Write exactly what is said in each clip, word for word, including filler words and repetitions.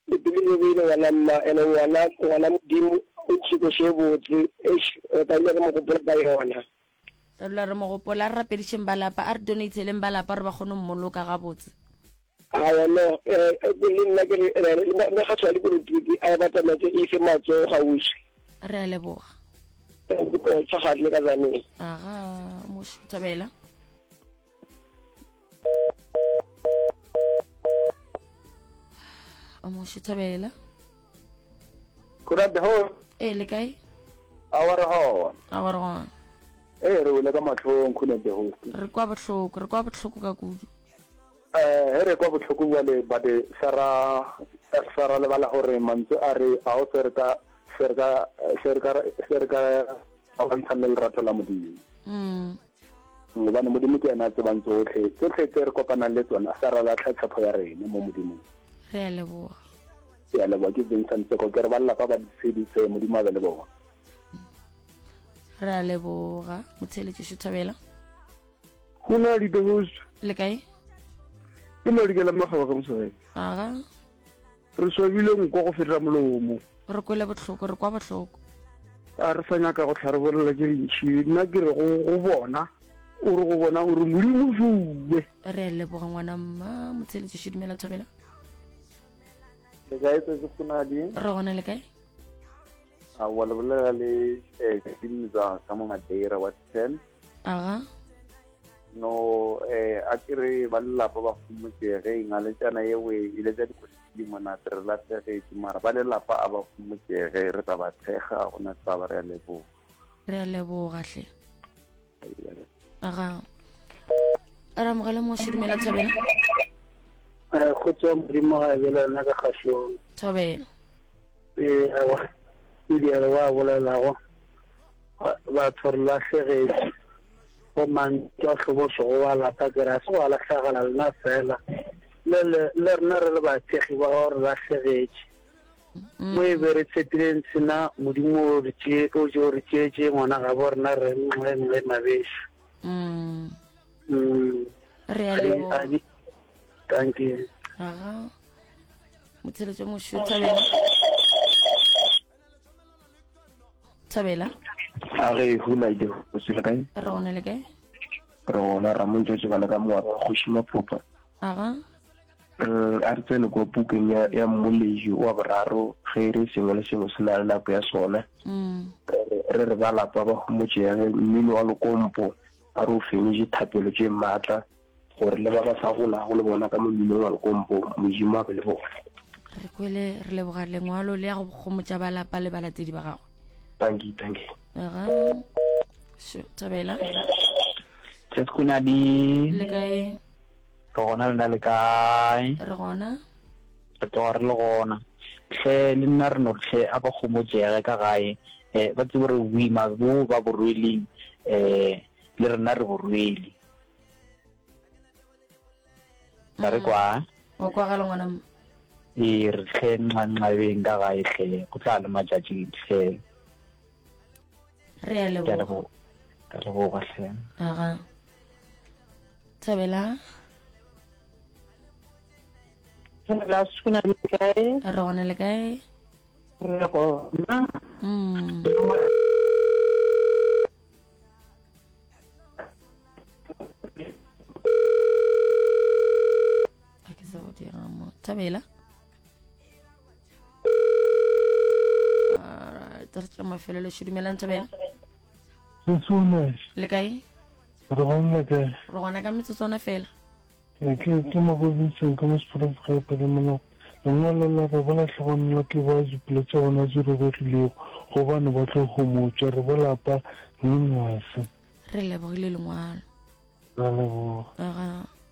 dipilile bile ngwana mma ene ngwana ngwana modimo o tshiko shebotse e ta ile mo go bola yona la re mo go pola ra pedisheng balapa a re donateleng balapa re ba gone mmoloka ga botse aya no eh le nna ke le ga tswa le politiki a ba tla metse e fe matso ga usi re a leboga ko tsa ga le ka zane aga mo tshabela mo tshabela kura de ho e le kae awara ho awara ho e re o le ka matlhong khune de ho re kwa botlhoko re kwa botlhoko ka kudu eh re kwa botlhoko wa le ba de sara sara le bala hore mantse a re a o serka serka serka serka a bantsa le rato la modimo mm mo bana modimo ke ena tse bantse otlhe tsotlhe tse re kopana le tsona sara la tlhatlhapho ya rena mo modimo re a leboga ya le ba ke dintse ko ke re balla ba ba ditseditse modimo a le bona re a leboga motsheletse Shutabela kuna di dos le kae ke mo di ke la magaba ka mosore aga re swabile nko go feta molomo re kwele botlhoko re kwa botlhoko a re fanya ka go tlharebolela ke dintšhi nna ke re go bona o re go bona o re modimo suwe re a leboga ngwana mma motsheletse Shudumela Thabela le gae tse kuna di re gona le kae a wala bolela le eh dinza ka mo Madeira wa ten aga no eh a kere ba lla ba ba fumutse ge ngale tsana yewe ile tsa dikosidi mona tre la tsege ke mara ba le lapa a ba fumutse ge re tsa ba thega gona tsa ba re lebo re a leboga hle aga ara mogale mo Shudumela Thabela eh go tswa modimo ga bela nna ka gasho Thabela eh awa ile re wa bolelago ba thorla segetse go man twa go so wa la ta kera so ala tlhagala lena fela le le rena re le ba tsegi ba gore ba segetse mo e bere tsetileng sina modimo re tse o jo re tse ngwana ga borna re nngwe nngwe mabeshi mm mm re a leboga thank you aga motsheletse mo Shutabela Thabela a re hula ide o se le kae re gona le kae re gona ra mo ntse bana ka mo wa go shima phopa aga eh a re tsene go bukeng ya ya mmoleji wa boraro ge re sengwe le sengwe se na le nako ya sona mm re re ba lapa ba go motse ya mmino wa lokompo a re o fenye thapelo tse matla gore le ba ba sa gola go le bona ka mmino wa lokompo mojima ba le bona re kwele re leboga lengwalo le ya go gomotsa balapa le balatedi ba gago thank you thank you aga Shutabela tse kuna di le kae gona le le kae re gona re tsore le gona hle le nna re no hle a ba gomotsege ka gae eh ba tsebore we ma bo ba borweleng eh le rena re borweli ba re kwa o kwa ga lengwana e re hle nxanxabeng ka gae hle go tla le matšatši hle re a leboga ka leboga hle aga Thabela la skuna le kae re gona le kae re go na mm ke sa o dira mo Thabela ah tartsa mafelo le Shudumela Thabela tsona le kae re gona ke re gona ka metsotsona fela ke ke mo go bitseng ka moseporo ga pe le mono nna le la re bona tlhogong la ke ba dipelo tsa bona di re gotlilego go bana ba tlo go motsa re bolapa ngwase re lebogile lengwalo la lebo aga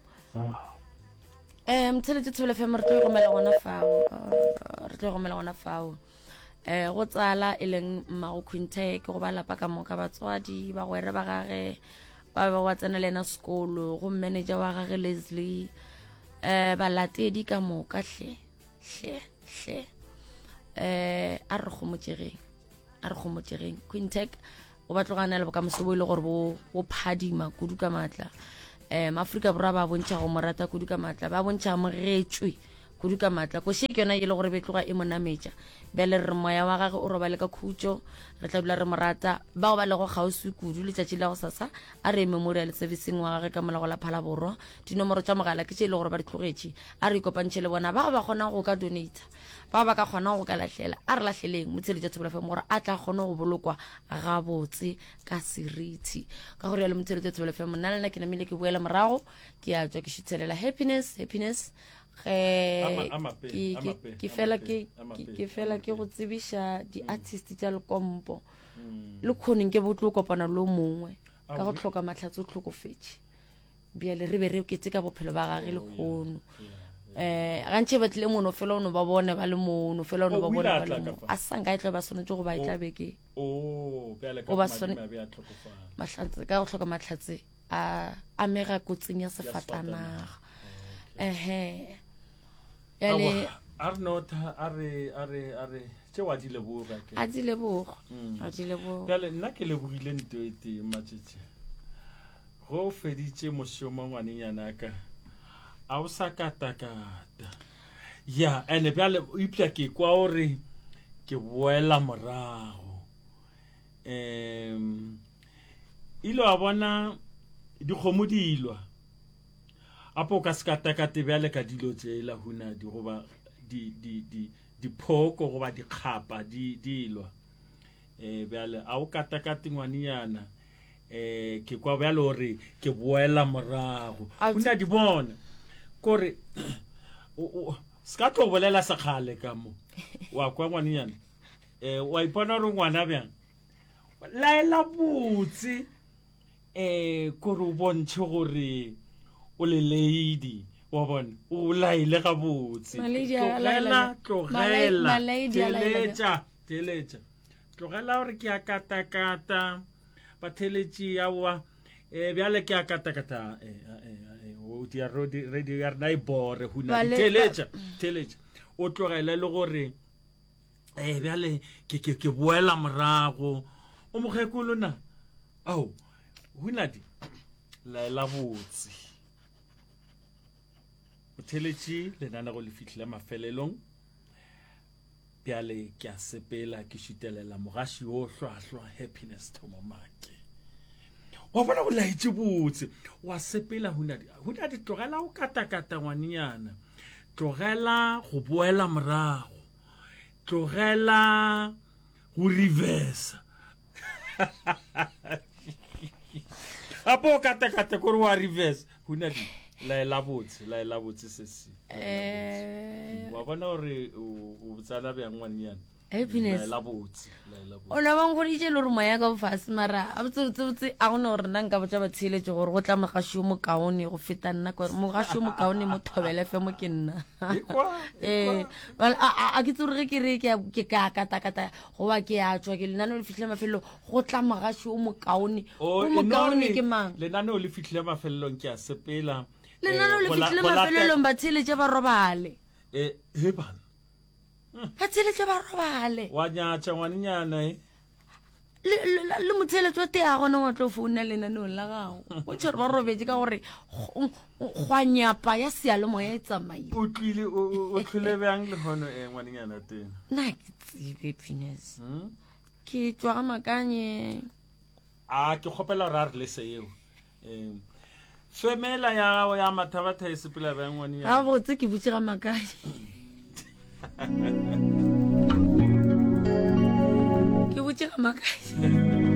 eh mtseletse Thobela F M re tlo go mela gona fao re tlo go mela gona fao eh go tsala e leng mmago Quinte ke go ba lapa ka moka batswadi ba gwere ba gage ba ba wa tsena lena sekolo go manager wa gage Leslie eh ba latedi ka moka hle hle hle eh a re go motsegeng a re go motsegeng Quinte o ba tlogana le boka mosobo ile gore bo bo phadima kudu ka matla eh maAfrika borwa ba bontša go morata kudu ka matla ba bontša mogetswe kudu ka matla ko she ke yona e le gore betloga e monametša bele re moya wa gage o robale ka khutso re tla dula re morata ba go ba le go kgauswi kudu letšatši la go sasa a re memorial servicing wa gage ka molago la phala borwa dinomoro tša mogala ke tše e le gore ba di tlogetše a re ikopantšhe le bona ba go ba kgona go ka donata ba ba ka kgona go ka lahlela a re lahleleng motsheletša Thobela F M gore a tla kgona go bolokwa gabotse ka seriti ka gore ya le motsheletša Thobela F M nna lena ke namile ke boela morago ke a tswa ke šuthelela happiness happiness ke fela ke go tsebiša di-artist tša lekompo le kgoneng ke botlo kopana lo mongwe ka go tlhoka matlhatse o tlhokofetše bjale re be re ketse ka bophelo ba gage le kgono um gantšhe ba tlile mono fela ono ba bone ba le mono fela ono ba bone ba le mono a sanka e tlo ba swanetse go ba e tla beke ka go tlhoka matlhatse a mega kotsing ya sefatanaga ehe yale Arnota are are are tse wa di leboga ke a di leboga a di leboga yale nna ke lebogile ntwete matšetše go feditše mošomo ngwanenyana ka a o sa katakata ya ene bjale ipša ke kwa gore ke boela morago um ilo a bona dikgomo dilwa apo ka skatakate bjale ka dilo tše la huna di goba di di di dipoko goba dikgapa di dilwa eh bjale a o katakate ngwaniana eh ke kwa bjale gore ke boela morago huna di bona kore o ska tlo bolela sekgale ka mo wa kwa ngwaniana eh wa ipona re ngwana bjang laela botse eh kore o bontše gore o le lady wa bona o laile ga botse tlogela tlogela teletša teletša tlogela gore ke a katakata batheletši ya wa eh bjale ke a katakata eh o dia radio ya rena e bore huna teletša teletša o tlogela le gore eh bjale ke ke ke boela morago o mogekolo na au huna di laela botse Teletši le nana go le fitlhile mafelelong bjale ke a sepela ke šutelela mogaši o hlwahlwa happiness Thomamake wa bona go laitše botse wa sepela hunadi tlogela go katakata ngwanenyana tlogela go boela morago tlogela go reversa apo o katakata kore wa reverse hunadi la la botse la la botse se se eh wa bona gore o botsana bja ngwanyana happiness la botse la botse ona bang go ditše le re moya ka fase mara a botse botse a gone gore nna nka botsa ba tsheletse gore go tla mogaši mo kaone go feta nna gore mogaši mo kaone mo Thobela F M ke nna eh a ke tsore ke re ke ka katakata go ba ke a tswa ke lenane le fitlhile mafelo go tla mogaši o mo kaone o mo kaone ke mang lenane o le fitlhile mafelelong ke a sepela le nana le fitlhile mafelelong ba tsheletse ba robale eh he bana ba tsheletse ba robale wa nyatša ngwanenyana e le motsheletso te a gona wa tlo founa lenanong la gago o tšhere ba robetse ka gore gwa nyapa ya sealemoya e tsamaile o tlile o tlhole bjang le gono e ngwanenyana tena nna ke tsebe Happiness ke tswa ga makanye a ke kgopela gore a re lese eo um femela ya ya mathabatha e sepela bjang ngwanenyana ga botse ke butse ga makanye ke butse ga makanye